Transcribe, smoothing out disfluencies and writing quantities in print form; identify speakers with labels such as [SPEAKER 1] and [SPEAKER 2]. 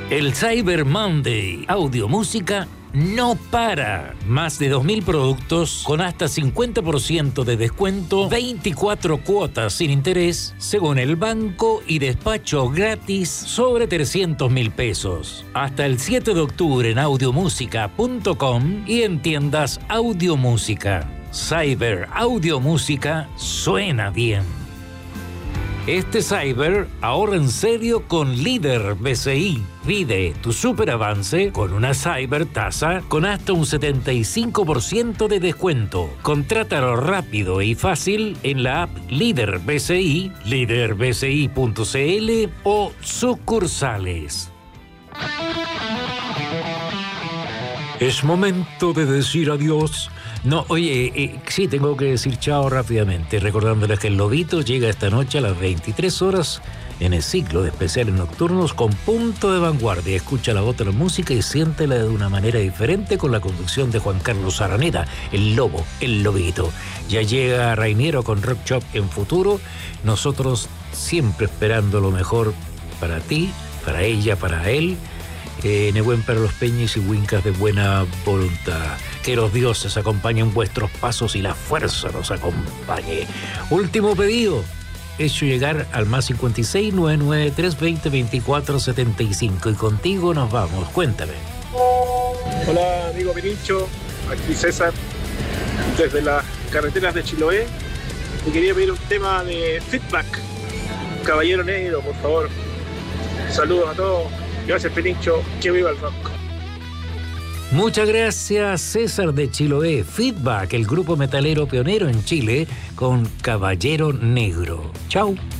[SPEAKER 1] El Cyber Monday Audiomúsica no para. Más de 2.000 productos con hasta 50% de descuento, 24 cuotas sin interés, según el banco, y despacho gratis sobre 300.000 pesos. Hasta el 7 de octubre en audiomusica.com y en tiendas Audiomúsica. Cyber Audiomúsica suena bien. Este Cyber ahorra en serio con Líder BCI. Pide tu super avance con una Cyber tasa con hasta un 75% de descuento. Contrátalo rápido y fácil en la app Líder BCI, líderbci.cl o sucursales. Es momento de decir adiós. No, oye, sí, tengo que decir chao rápidamente, recordándoles que el Lobito llega esta noche a las 23 horas en el ciclo de especiales nocturnos con Punto de Vanguardia. Escucha la otra música y siéntela de una manera diferente con la conducción de Juan Carlos Araneda, el Lobo, el Lobito. Ya llega Rainiero con Rock Shop en futuro, nosotros siempre esperando lo mejor para ti, para ella, para él. Nehuen para los peñes y huincas de buena voluntad. Que los dioses acompañen vuestros pasos y la fuerza nos acompañe. Último pedido, hecho llegar al más 56 993 20 24 75. Y contigo nos vamos, cuéntame.
[SPEAKER 2] Hola amigo Pirincho, aquí César, desde las carreteras de Chiloé. Me quería pedir un tema de Feedback, Caballero Negro, por favor. Saludos a todos. Gracias, Pirincho. Que viva el rock.
[SPEAKER 1] Muchas gracias, César de Chiloé. Feedback, el grupo metalero pionero en Chile, con Caballero Negro. Chau.